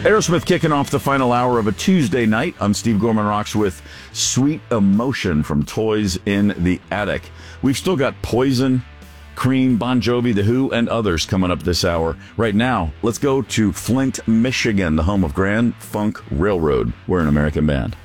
Aerosmith kicking off the final hour of a Tuesday night. I'm Steve Gorman Rocks with Sweet Emotion from Toys in the Attic. We've still got Poison, Cream, Bon Jovi, The Who, and others coming up this hour. Right now, let's go to Flint, Michigan, the home of Grand Funk Railroad. We're an American band.